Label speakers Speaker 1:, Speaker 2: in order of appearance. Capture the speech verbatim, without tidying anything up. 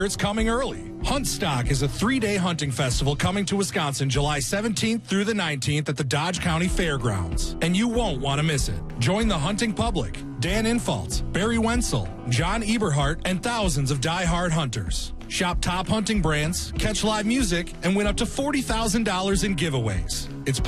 Speaker 1: It's coming early. Huntstock is a three-day hunting festival coming to Wisconsin July seventeenth through the nineteenth at the Dodge County Fairgrounds, and you won't want to miss it. Join the hunting public, Dan Infalt, Barry Wenzel, John Eberhart, and thousands of die-hard hunters. Shop top hunting brands, catch live music, and win up to forty thousand dollars in giveaways. It's